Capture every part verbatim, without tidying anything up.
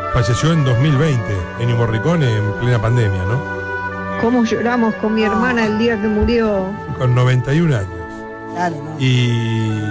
Falleció en dos mil veinte, Ennio Morricone, en plena pandemia, ¿no? ¿Cómo lloramos con mi hermana el día que murió? Con noventa y un años. Claro, ¿no? Y,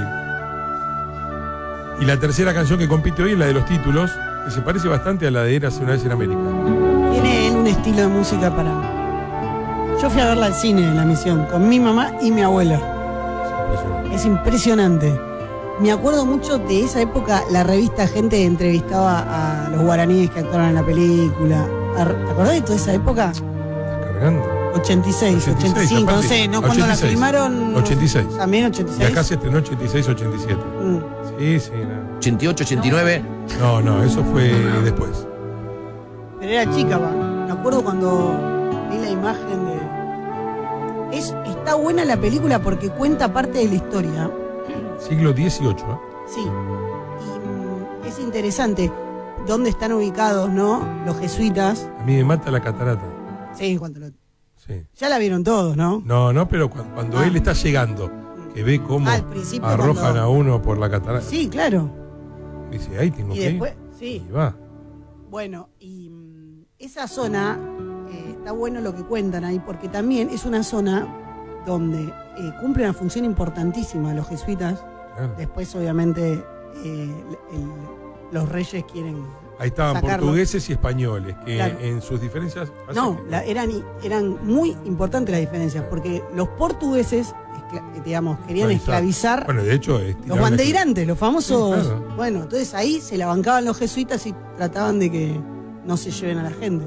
y la tercera canción que compite hoy es la de los títulos, que se parece bastante a la de Érase una vez en América. Tiene él un estilo de música para... Yo fui a verla al cine en La Misión, con mi mamá y mi abuela. Es impresionante. Es impresionante. Me acuerdo mucho de esa época, la revista Gente entrevistaba a los guaraníes que actuaron en la película. ¿Te acordás de toda esa época? ¿Estás cargando? ochenta y seis, ochenta y seis, ochenta y cinco, no aparte, sé, ¿no? Cuando la ochenta y seis. filmaron... ochenta y seis. También ochenta y seis. Y acá se estrenó ochenta y seis, ochenta y siete. Mm. Sí, sí, no. ochenta y ocho, ochenta y nueve. No, no, eso fue después. Pero era chica, va. Me acuerdo cuando vi la imagen de... Es, está buena la película porque cuenta parte de la historia. Siglo dieciocho, ¿eh? Sí. Y mm, es interesante dónde están ubicados, ¿no? Los jesuitas. A mí me mata la catarata. Sí, cuando lo... Sí. Ya la vieron todos, ¿no? No, no, pero cuando, cuando Ah. él está llegando, que ve cómo Ah, al principio arrojan cuando- a uno por la catarata. Sí, claro. Dice, ahí tengo Y que después, ir. sí. Y va. Bueno, y mm, esa zona, eh, está bueno lo que cuentan ahí, porque también es una zona donde eh, cumple una función importantísima los jesuitas. Claro. Después, obviamente, eh, el- los reyes quieren... Ahí estaban sacarlo. portugueses y españoles, que Claro. en sus diferencias... No, hacen- la- eran, eran muy importantes las diferencias, porque los portugueses, escla- digamos, querían esclavizar Bueno, de hecho... los bandeirantes, los famosos... Sí, claro. Bueno, entonces ahí se la bancaban los jesuitas y trataban de que no se lleven a la gente.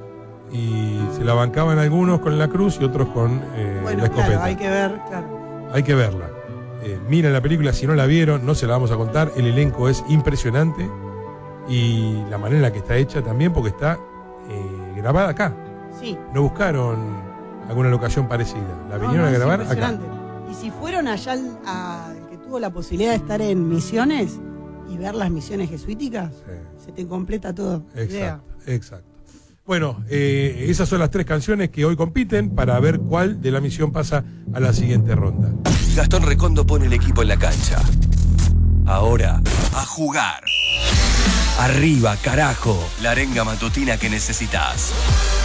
Y se la bancaban algunos con la cruz y otros con eh, Bueno, la escopeta. claro, hay que ver, claro. Hay que verla. Eh, miren la película, si no la vieron, no se la vamos a contar. El elenco es impresionante y la manera en la que está hecha también, porque está eh, grabada acá. Sí. No buscaron alguna locación parecida. La No, vinieron no, a es grabar acá. impresionante. Y si fueron allá al a- el que tuvo la posibilidad de estar en misiones y ver las misiones jesuíticas, Sí, se te completa todo. Idea. exacto, exacto. Bueno, eh, esas son las tres canciones que hoy compiten para ver cuál de la misión pasa a la siguiente ronda. Gastón Recondo pone el equipo en la cancha. Ahora, a jugar. Arriba, carajo, la arenga matutina que necesitas.